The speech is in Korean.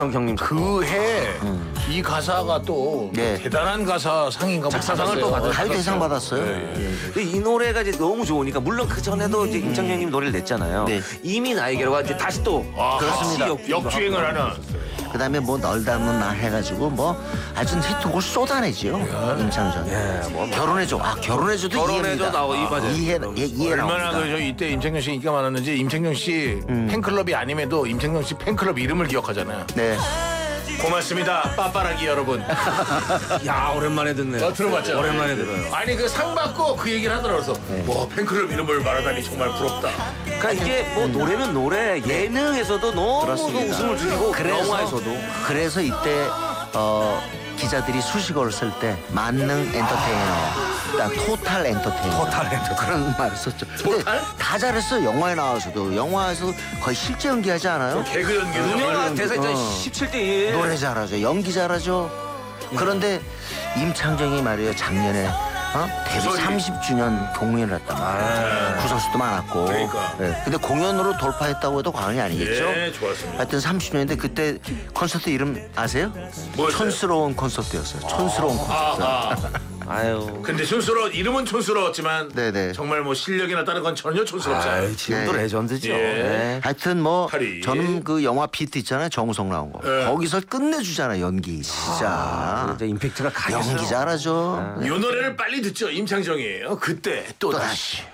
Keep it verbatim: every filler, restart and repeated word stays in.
형님 그 해 이 가사가 또 네. 대단한 가사 상인가 작사상을 또 받았어요. 가요 대상 받았어요. 근데 이 노래가 이제 너무 좋으니까 물론 그 전에도 이제 임창정님 노래를 냈잖아요. 네. 이미 나에게로가 이제 다시 또 아, 그렇습니다. 같이 역주행을 하는. 그다음에 뭐 널 닮은 나 해가지고 뭐 아주 히트곡을 쏟아내지요. 임창정. 예, 뭐 결혼해줘. 아 결혼해줘도 결혼해줘 이해입니다. 나오- 이 맞아요. 이해 예, 이해 얼마나 나옵니다. 그 저 이때 임창정 씨 인기가 많았는지 임창정 씨 팬클럽이 아님에도 임창정 씨 팬클럽 이름을 기억하잖아요. 네. 고맙습니다, 빠빠라기 여러분. 야 오랜만에 듣네요. 어, 들어봤죠? 오랜만에 들어요. 아니 그 상 받고 그 얘기를 하더라고요. 그래서 와 팬클럽 이름을 말하다니 정말 부럽다. 그러니까 이게 뭐 노래는 노래, 예능에서도 너무 그렇습니다. 웃음을 주고 영화에서도. 그래서 이때 어, 기자들이 수식어를 쓸 때 만능 엔터테이너, 그다음 토탈 엔터테이너, 토탈 엔터테이너. 그런 말을 썼죠. 근데 다 잘했어. 영화에 나와서도 영화에서 거의 실제 연기하지 않아요? 개그 연기도 유명한 대사 있잖아요. 어. 십칠 대 일. 노래 잘하죠. 연기 잘하죠. 그런데 임창정이 말이에요. 작년에 어? 데뷔 구설이. 삼십 주년 공연을 했단 말이에요. 구설수도 많았고. 그러니까. 예. 근데 공연으로 돌파했다고 해도 과언이 아니겠죠? 예, 좋았습니다. 하여튼 삼십 년인데 그때 콘서트 이름 아세요? 뭐였어요? 촌스러운 콘서트였어요. 촌스러운 콘서트. 아, 아. 아유. 근데 촌스러워 이름은 촌스러웠지만 네네. 정말 뭐 실력이나 다른 건 전혀 촌스럽지 않아요. 아유, 지금도 네. 레전드죠. 예. 네. 하여튼 뭐 파리. 저는 그 영화 비트 있잖아요. 정우성 나온 거. 네. 거기서 끝내주잖아 연기 진짜. 아, 이제 임팩트가 강해서. 연기 잘하죠. 이 노래를 빨리 듣죠. 임창정이에요. 그때 또 또 다시. 다시.